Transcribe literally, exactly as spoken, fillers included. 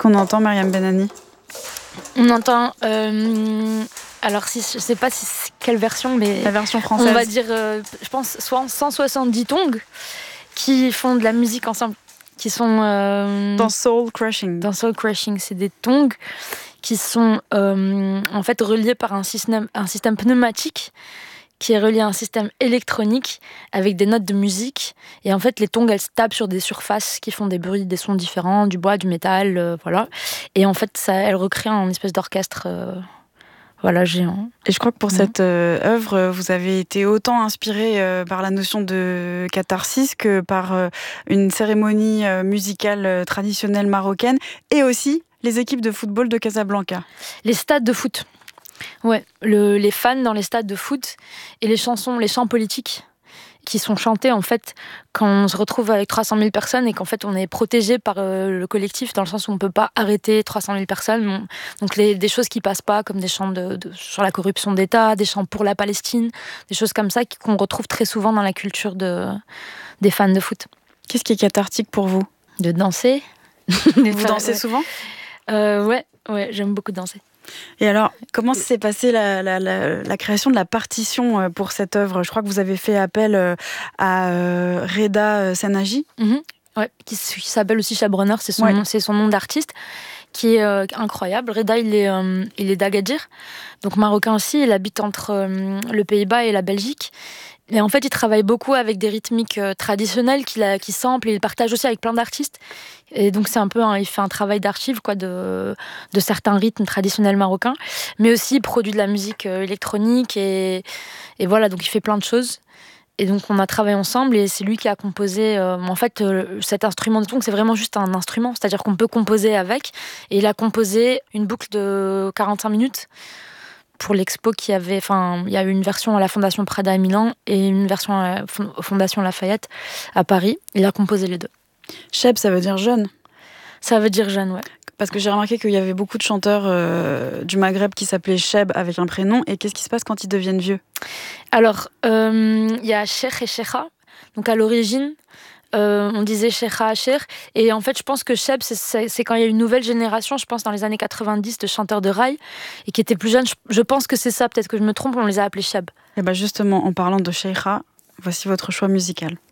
qu'on entend, Myriam Benani? On entend... Euh, alors, si, je ne sais pas si c'est quelle version, mais... La version française. On va dire, euh, je pense, soit cent soixante-dix tongs qui font de la musique ensemble. Qui sont... Euh, dans Soul Crushing. Dans Soul Crushing, c'est des tongs qui sont euh, en fait reliés par un système, un système pneumatique qui est relié à un système électronique avec des notes de musique. Et en fait, les tongs, elles se tapent sur des surfaces qui font des bruits, des sons différents, du bois, du métal, euh, voilà. Et en fait, ça, elles recréent un espèce d'orchestre... Euh, Voilà, géant. Et je crois que pour mmh. cette euh, œuvre, vous avez été autant inspiré euh, par la notion de catharsis que par euh, une cérémonie euh, musicale euh, traditionnelle marocaine et aussi les équipes de football de Casablanca. Les stades de foot. Ouais, le, les fans dans les stades de foot et les chansons, les chants politiques qui sont chantés en fait quand on se retrouve avec trois cent mille personnes et qu'en fait on est protégé par euh, le collectif dans le sens où on peut pas arrêter trois cent mille personnes. On, donc les, des choses qui passent pas comme des chants de, de, sur la corruption d'État, des chants pour la Palestine, des choses comme ça qu'on retrouve très souvent dans la culture de, des fans de foot. Qu'est-ce qui est cathartique pour vous? De danser. Vous dansez ouais. souvent? euh, Ouais, ouais, j'aime beaucoup danser. Et alors, comment s'est passée la, la, la, la création de la partition pour cette œuvre? Je crois que vous avez fait appel à euh, Reda Senaji. Mm-hmm. Ouais, qui s'appelle aussi Chabrenner, c'est son, ouais. nom, c'est son nom d'artiste, qui est euh, incroyable. Reda, il est, euh, il est d'Agadir, donc marocain aussi. Il habite entre euh, le Pays-Bas et la Belgique. Et en fait, il travaille beaucoup avec des rythmiques euh, traditionnelles qu'il a, qu'il sample et il partage aussi avec plein d'artistes. Et donc, c'est un peu, un, il fait un travail d'archive quoi, de, de certains rythmes traditionnels marocains. Mais aussi, il produit de la musique euh, électronique et, et voilà, donc il fait plein de choses. Et donc, on a travaillé ensemble et c'est lui qui a composé... Euh, en fait, euh, cet instrument de tongs, c'est vraiment juste un instrument. C'est-à-dire qu'on peut composer avec. Et il a composé une boucle de quarante-cinq minutes pour l'expo qui avait... Enfin, il y a eu une version à la Fondation Prada à Milan et une version à la Fondation Lafayette à Paris. Il a composé les deux. Cheb, ça veut dire jeune? Ça veut dire jeune, ouais. Parce que j'ai remarqué qu'il y avait beaucoup de chanteurs euh, du Maghreb qui s'appelaient Cheb avec un prénom. Et qu'est-ce qui se passe quand ils deviennent vieux? Alors, il euh, y a Cheikh et Cheikha. Donc, à l'origine, euh, on disait Cheikha, Cheikh. Et en fait, je pense que Cheb, c'est, c'est, c'est quand il y a une nouvelle génération, je pense dans les années quatre-vingt-dix, de chanteurs de rail, et qui étaient plus jeunes. Je, je pense que c'est ça, peut-être que je me trompe, on les a appelés Cheb. Et bien justement, en parlant de Cheikha, voici votre choix musical.